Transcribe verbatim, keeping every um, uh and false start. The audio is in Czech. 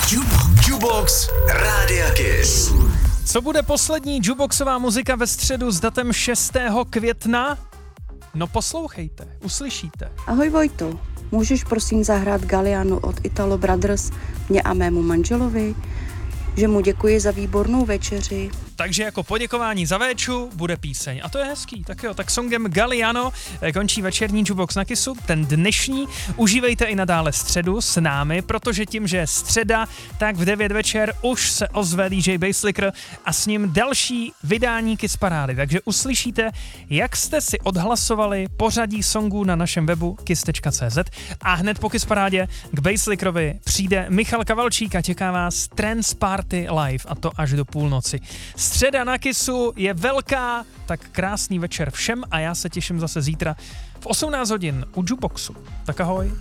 Jukebox Rádia Kiss. Co bude poslední jukeboxová muzika ve středu s datem šestého května? No poslouchejte, uslyšíte. Ahoj Vojto, můžeš prosím zahrát Galliano od Italo Brothers mě a mému manželovi? Že mu děkuji za výbornou večeři. Takže jako poděkování za véču bude píseň. A to je hezký. Tak jo, tak songem Galliano končí večerní Jukebox na Kissu, ten dnešní. Užívejte i nadále středu s námi, protože tím, že je středa, tak v devět večer už se ozve D J Basslicker a s ním další vydání Kiss Parády. Takže uslyšíte, jak jste si odhlasovali pořadí songů na našem webu kiss tečka cé zet a hned po Kiss Parádě k Basslickerovi přijde Michal Kavalčík a čeká vás Trance Party Live, a to až do půlnoci. Středa na Kissu je velká, tak krásný večer všem a já se těším zase zítra v osmnáct hodin u Jukeboxu. Tak ahoj.